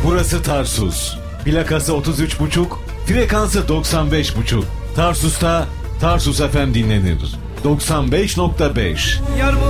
Burası Tarsus. Plakası 33,5, frekansı 95,5. Tarsus'ta Tarsus FM dinlenir. 95,5. Yar bu